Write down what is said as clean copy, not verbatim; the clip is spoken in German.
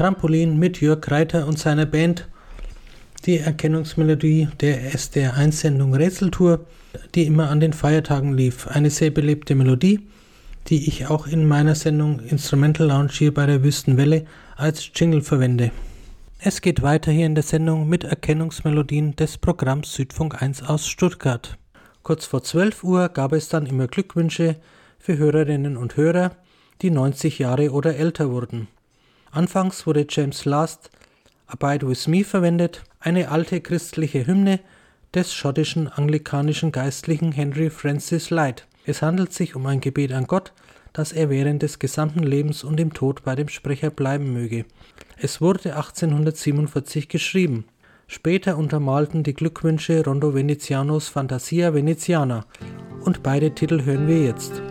Trampolin mit Jörg Reiter und seiner Band. Die Erkennungsmelodie der SDR1-Sendung Rätseltour, die immer an den Feiertagen lief. Eine sehr belebte Melodie, die ich auch in meiner Sendung Instrumental Lounge hier bei der Wüstenwelle als Jingle verwende. Es geht weiter hier in der Sendung mit Erkennungsmelodien des Programms Südfunk 1 aus Stuttgart. Kurz vor 12 Uhr gab es dann immer Glückwünsche für Hörerinnen und Hörer, die 90 Jahre oder älter wurden. Anfangs wurde James Last Abide With Me verwendet, eine alte christliche Hymne des schottischen anglikanischen Geistlichen Henry Francis Lyte. Es handelt sich um ein Gebet an Gott, dass er während des gesamten Lebens und im Tod bei dem Sprecher bleiben möge. Es wurde 1847 geschrieben. Später untermalten die Glückwünsche Rondo Venezianos Fantasia Veneziana und beide Titel hören wir jetzt.